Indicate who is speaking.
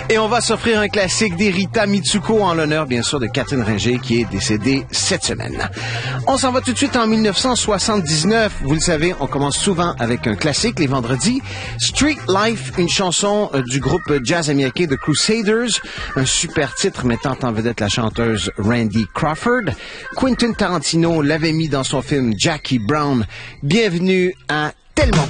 Speaker 1: Et on va s'offrir un classique d'Erita Mitsuko en l'honneur, bien sûr, de Catherine Ringer, qui est décédée cette semaine. On s'en va tout de suite en 1979. Vous le savez, on commence souvent avec un classique les vendredis. Street Life, une chanson du groupe jazz américain The Crusaders. Un super titre mettant en vedette la chanteuse Randy Crawford. Quentin Tarantino l'avait mis dans son film Jackie Brown. Bienvenue à Tellement